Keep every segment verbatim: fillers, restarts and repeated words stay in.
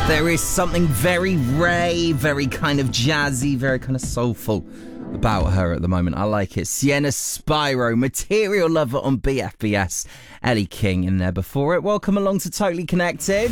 There is something very Ray, very kind of jazzy, very kind of soulful about her at the moment. I like it. Sienna Spyro, Material Lover on B F B S. Ellie King in there before it. Welcome along to Totally Connected.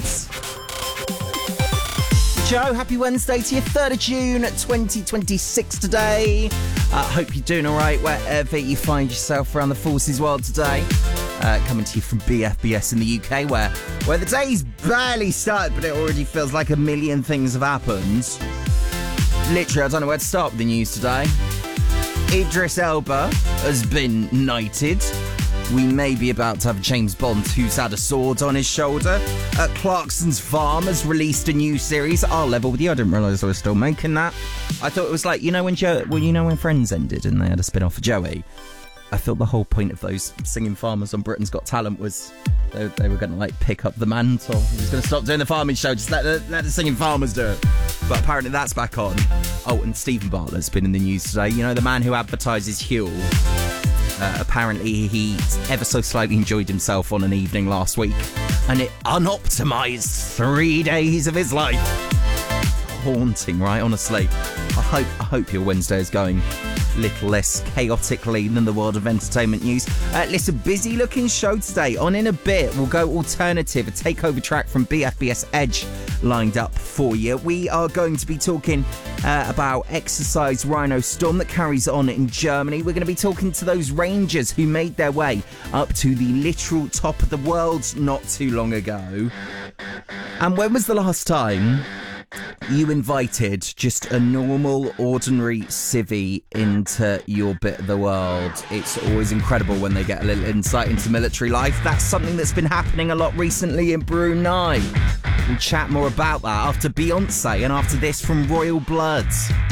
Joe, happy Wednesday to you. third of June twenty twenty-six today. I uh, hope you're doing all right wherever you find yourself around the forces world today. Uh, coming to you from B F B S in the U K, where, where the day's barely started, but it already feels like a million things have happened. Literally, I don't know where to start with the news today. Idris Elba has been knighted. We may be about to have James Bond who's had a sword on his shoulder. Uh, Clarkson's Farm has released a new series. I'll level with you. I didn't realise I was still making that. I thought it was like, you know when jo- well, you know when Friends ended and they had a spin-off of Joey? I thought the whole point of those singing farmers on Britain's Got Talent was they, they were going to like pick up the mantle. He was going to stop doing the farming show, just let the, let the singing farmers do it. But apparently that's back on. Oh, and Stephen Bartlett's been in the news today. You know, the man who advertises Huel. Uh, apparently he ever so slightly enjoyed himself on an evening last week, and it unoptimised three days of his life. Haunting, right? Honestly, I hope I hope your Wednesday is going a little less chaotically than the world of entertainment news. Uh, listen, busy looking show today. On in a bit, we'll go alternative, a takeover track from B F B S Edge lined up for you. We are going to be talking uh, about Exercise Rhino Storm that carries on in Germany. We're going to be talking to those Rangers who made their way up to the literal top of the world not too long ago. And when was the last time you invited just a normal, ordinary civvy into your bit of the world? It's always incredible when they get a little insight into military life. That's something that's been happening a lot recently in Brunei. We'll chat more about that after Beyonce and after this from Royal Blood.